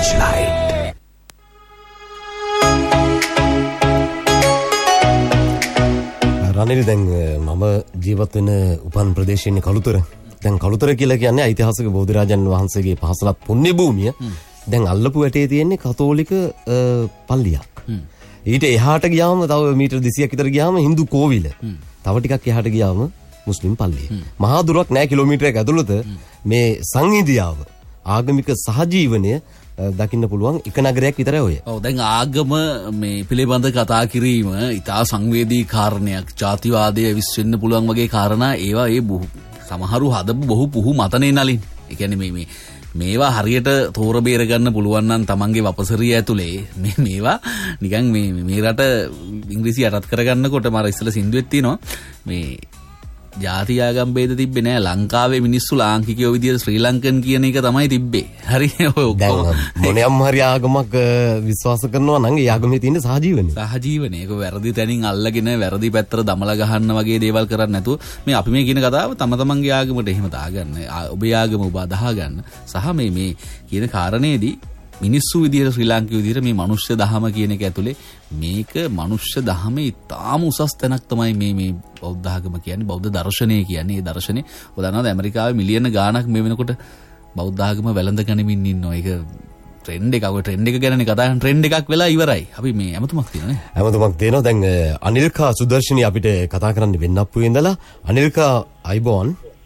Searchlight. Ranil දැන් මම ජීවත් වෙන උපන් ප්‍රදේශයේ කළුතර. දැන් කළුතර කියලා කියන්නේ ඓතිහාසික බෝධිරාජන් වහන්සේගේ පහසලත් පුණ්‍ය භූමිය. දැන් අල්ලපු වැටේ තියෙන්නේ කතෝලික පල්ලියක්. ඊට එහාට ගියාම තව මීටර් 200ක් විතර ගියාම හින්දු කෝවිල. තව ටිකක් එහාට ගියාම මුස්ලිම් පල්ලිය. මහා දුරක් නෑ කිලෝමීටරයක් ඇතුළත මේ සංහිඳියාව ආගමික සහජීවනය දකින්න පුළුවන් එක නගරයක් විතරයි ඔය. ඔව් දැන් ආගම මේ පිළිබඳ කතා කිරීම ඉතා සංවේදී කාරණයක්. ජාතිවාදය විශ්වෙන්න පුළුවන් වගේ කාරණා ඒවා සමහරු හදපු බොහෝ පුහු මතනේ නලින්. ඒ කියන්නේ මේවා හරියට තෝර බේර ගන්න පුළුවන් නම් තමන්ගේ වපසරිය ඇතුලේ මේවා නිකන් මේ රට ඉංග්‍රීසි යටත් කරගන්නකොට මම ඉස්සෙල්ලා සින්දුවෙත් තියෙනවා මේ ජාති ආගම් ભેද තිබ්බේ නෑ ලංකාවේ මිනිස්සු ලාංකිකයෝ විදියට ශ්‍රී ලංකන් කියන එක තමයි තිබ්බේ. හරි ඔය ඔක්කොම මොනියම් හරි ආගමක් විශ්වාස කරනවා නම් ඒ ආගමේ තියෙන සහජීවනය. සහජීවනය. ඒක වැරදි තැනින් අල්ලගෙන වැරදි පැත්තට දමලා ගහන්න වගේ දේවල් කරන්නේ නැතුව මේ අපි මේ කියන කතාව තම තමන්ගේ ආගමට එහෙම දාගන්න. ඔබේ ආගම ඔබ අදහා ගන්න. සහ මේ කියන කාරණේදී මිනිස්සු විදියට ශ්‍රී ලාංකික විදියට මේ මනුෂ්‍ය දහම කියන එක ඇතුලේ මේක මනුෂ්‍ය දහමේ ඉතාම උසස් තැනක් තමයි මේ බෞද්ධ ආගම කියන්නේ බෞද්ධ දර්ශනය කියන්නේ. ඒ දර්ශනේ ඔබ දන්නවද ඇමරිකාවේ මිලියන ගාණක් මේ වෙනකොට බෞද්ධ ආගම වැළඳ ගනිමින් ඉන්නවා. ඒක ට්‍රෙන්ඩ් එකක්. ඔය ට්‍රෙන්ඩ් එක ගැනනේ කතා කරන්නේ. ට්‍රෙන්ඩ් එකක් වෙලා ඉවරයි. අපි මේ ඇමතුමක් තියෙනනේ. ඇමතුමක් තියෙනවා. දැන් අනිල්කා සුදර්ශනී අපිට කතා කරන්න වෙන්නප්පුවේ ඉඳලා අනිල්කා අයිබෝන්.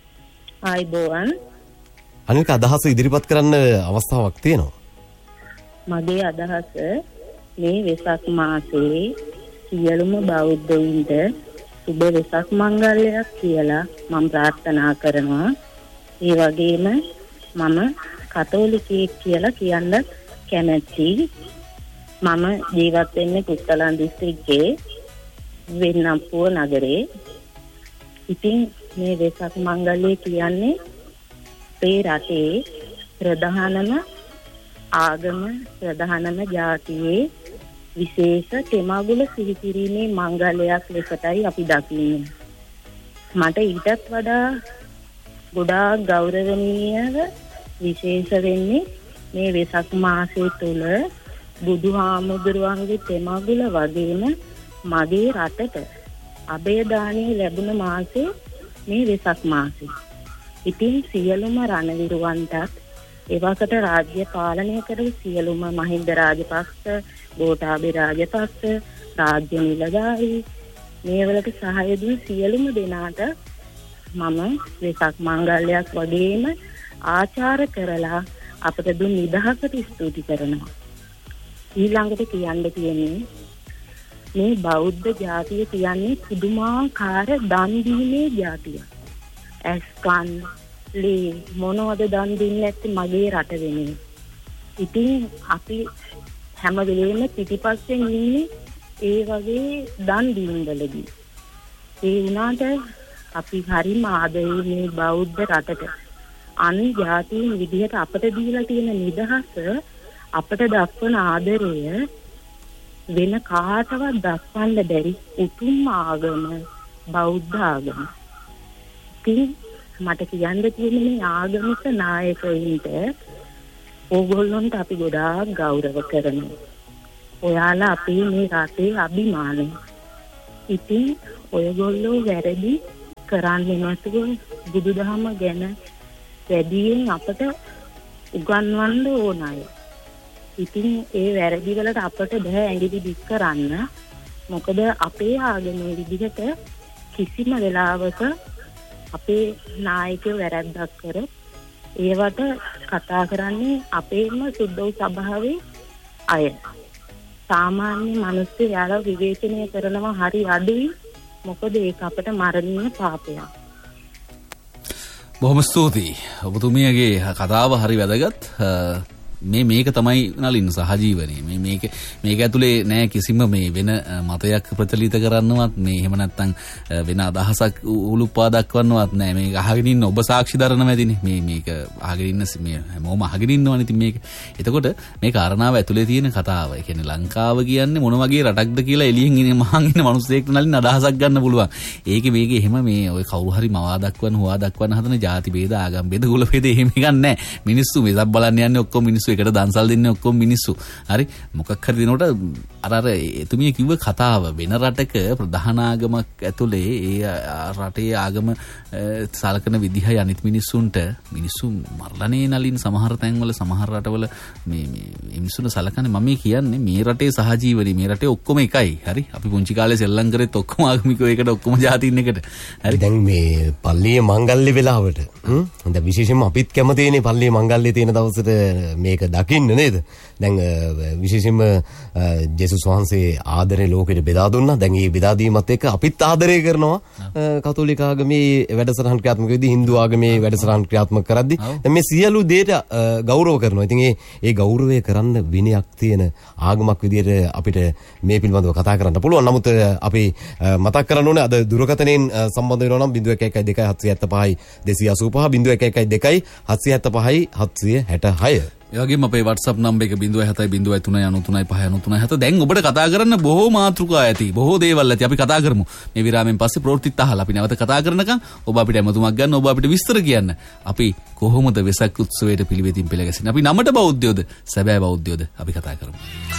අනිල්කා අදහස ඉදිරිපත් කරන්න අවස්ථාවක් තියෙනවා. මගේ අදහස මේ වෙසක් මාසයේ සියලුම බෞද්ධයින්ට සුබ වෙසක් මංගල්‍යයක් කියලා මම ප්‍රාර්ථනා කරනවා. ඒ වගේම මම කතෝලිකයෙක් කියලා කියන්න කැමැතියි. මම ජීවත් වෙන්නේ පුත්තලන් දිස්ත්‍රික්කයේ වෙන්නපුව නගරේ. ඉතින් මේ වෙසක් මංගල්‍ය කියන්නේ අපේ රටේ ප්‍රධානම ආගම ප්‍රධානම ජාතියේ විශේෂ තෙමගුල සිහිකිරීමේ මංගල්‍යයක් ලෙසටයි අපි දකින්නේ. මට ඊටත් වඩා ගොඩාක් ගෞරවනීයව විශේෂ වෙන්නේ මේ වෙසක් මාසය තුල බුදුහාමුදුරුවන්ගේ තෙමගුල වගේම මගේ රටට අභයදානය ලැබුණ මාසේ මේ වෙසක් මාසය. ඉතින් සියලුම රණවිරුවන්ටත් එවකට රාජ්‍ය පාලනය කරපු සියලුම මහින්ද රාජපක්ෂ, ගෝඨාභය රාජපක්ෂ, රාජ්‍ය නිලධාරී මේ වලට සහාය දුන් සියලුම දෙනාට මම වෙසක් මංගල්‍යයක් වගේම ආචාර කරලා අපට දුන් නිදහසට ස්තුති කරනවා. ඊළඟට කියන්න තියෙන්නේ මේ බෞද්ධ ජාතිය කියන්නේ පුදුමාකාර දන් දීමේ ජාතියක්. ඇස්කන් මොනවද දන් දෙන්නේ නැත්තේ මගේ රට වෙනුවෙන්. ඉතින් අපි හැම වෙලේම පිටිපස්සෙන් ඉන්නේ ඒ වගේ දන් දීම් වලදී. ඒ වුණාට අපි හරිම ආදරේ මේ බෞද්ධ රටට අන් ජාතීන් විදිහට අපට දීලා තියෙන නිදහස අපට දක්වන ආදරය වෙන කාටවත් දක්වන්න බැරි උතුම් ආගම බෞද්ධ ආගම. ඉතින් මට කියන්න තියෙන්නේ මේ ආගමික නායකයින්ට ඕගොල්ලන්ට අපි ගොඩාක් ගෞරව කරනවා. ඔයාලා අපේ මේ රටේ අභිමානය. ඉතින් ඔයගොල්ලෝ වැරදි කරන්නේ නැතුව බුදුදහම ගැන වැඩියෙන් අපට උගන්වන්න ඕන අය. ඉතින් ඒ වැරදි වලට අපට බෑ ඇඟිලි දික් කරන්න. මොකද අපේ ආගමේ විදිහට කිසිම වෙලාවක අපේ නායකයෝ වැරද්දක් කර ඒවට කතා කරන්නේ අපේම සුද්ධ සභාවේ අය. සාමාන්‍ය මිනිස්සු යාලා විවේචනය කරනවා හරි අඩුයි. මොකද ඒක අපට මරණීය පාපයක්. බොහොම ස්තුතියි. ඔබතුමියගේ කතාව හරි වැදගත්. මේක තමයි නලින් සහජීවනයේ මේක ඇතුලේ නෑ කිසිම මේ වෙන මතයක් ප්‍රචලිත කරන්නවත් මේ එහෙම නැත්නම් වෙන අදහසක් උලුප්පා දක්වන්නවත් නෑ. මේක අහගෙන ඉන්න ඔබ සාක්ෂි දරනවා ඇතිනේ. මේක අහගෙන ඉන්න මේ හැමෝම අහගෙන ඉන්නවනේ. ඉතින් මේක එතකොට මේ කාරණාව ඇතුලේ තියෙන කතාව. ඒ කියන්නේ ලංකාව කියන්නේ මොන වගේ රටක්ද කියලා එළියෙන් ඉන්න මහන් ඉන්න මිනිස්සෙක් නලින් අදහසක් ගන්න පුළුවන්. ඒකේ මේක එහෙම මේ ඔය කවුරු හරි මවා දක්වන හොවා දක්වන හදන ಜಾති ભેද ආගම් ભેද කුල ભેද එහෙම ගන්න නෑ. මිනිස්සු මේසක් බලන්න යන්නේ ඔක්කොම මිනිස්සු මිනිස්සු. ඒකට දන්සල් දෙන්නේ ඔක්කොම මිනිස්සු. හරි මොකක් හරි දිනකට අර එතුමිය කිව්ව කතාව වෙන රටක ප්‍රධාන ආගමක් ඇතුලේ ඒ රටේ ආගම සලකන විදිහයි අනිත් මිනිස්සුන්ට මිනිස්සු මරලානේ නලින් සමහර තැන්වල සමහර රටවල මේ මිනිස්සුන්ට සලකන්නේ මම කියන්නේ මේ රටේ සහජීවනයේ මේ රටේ ඔක්කොම එකයි. හරි අපි පුංචි කාලේ සෙල්ලම් කරෙත් ඔක්කොම ආගමිකෝ එකට ඔක්කොම ජාතින් එකට. හරි දැන් මේ පල්ලියේ මංගල්‍ය වෙලාවට හොඳ විශේෂයෙන්ම අපිත් කැමතිනේ පල්ලියේ මංගල්‍ය තියෙන දවසට මේක දකින්න නේද? දැන් විශේෂයෙන්ම ජේසුස් වහන්සේ ආදරේ ලෝකෙට බෙදා දුන්නා. දැන් මේ බෙදා දීමත් එක්ක අපිත් ආදරය කරනවා කතෝලික ආගමේ වැඩසටහන් ක්‍රියාත්මක වෙද්දී හින්දු ආගමේ වැඩසටහන් ක්‍රියාත්මක කරද්දී දැන් මේ සියලු දේට ගෞරව කරනවා. ඉතින් ඒ ගෞරවය කරන්න විනයක් තියෙන ආගමක් විදියට අපිට මේ පිළිබඳව කතා කරන්න පුළුවන්. නමුත් අපි මතක් කරන්න ඕනේ අද දුරකථනයෙන් සම්බන්ධ වෙනවා නම් 0112 785 765. ඒ වගේම අපේ WhatsApp නම්බර් එක 0739939357. දැන් ඔබට කතා කරන්න බොහෝ මාතෘකා ඇති. බොහෝ දේවල් ඇති. අපි කතා කරමු. මේ විරාමයෙන් පස්සේ ප්‍රවෘත්තිත් අහලා අපි නැවත කතා කරනකම් ඔබ අපිට ඇමතුමක් ගන්න, ඔබ අපිට විස්තර කියන්න. අපි කොහොමද වෙසක් උත්සවයට පිළිවෙතින් පෙළ ගැසෙන්නේ? අපි නමට බෞද්ධයෝද? සැබෑ බෞද්ධයෝද? අපි කතා කරමු.